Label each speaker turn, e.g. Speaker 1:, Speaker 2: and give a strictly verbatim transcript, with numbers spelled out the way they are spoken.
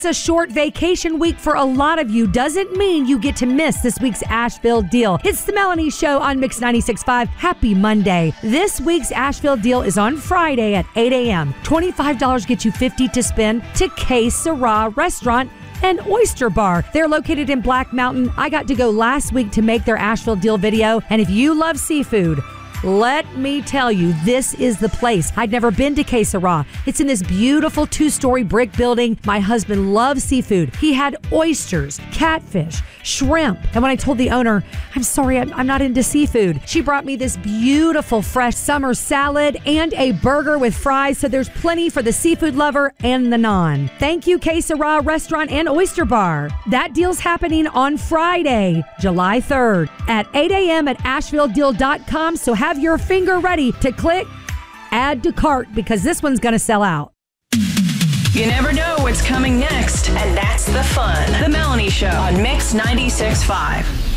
Speaker 1: It's a short vacation week for a lot of you. Doesn't mean you get to miss this week's Asheville deal. It's the Melanie Show on Mix ninety-six point five. Happy Monday. This week's Asheville deal is on Friday at eight a.m. twenty-five dollars gets you fifty dollars to spend to Que Sera Restaurant and Oyster Bar. They're located in Black Mountain. I got to go last week to make their Asheville deal video. And if you love seafood, let me tell you, this is the place. I'd never been to Que Sera. It's in this beautiful two-story brick building. My husband loves seafood. He had oysters, catfish, shrimp. And when I told the owner, I'm sorry, I'm, I'm not into seafood, she brought me this beautiful fresh summer salad and a burger with fries. So there's plenty for the seafood lover and the non. Thank you, Que Sera Restaurant and Oyster Bar. That deal's happening on Friday, July third at eight a.m. at asheville deal dot com. So have your finger ready to click add to cart because this one's going to sell out.
Speaker 2: You never know what's coming next, and that's the fun. The Melanie Show on Mix ninety-six point five.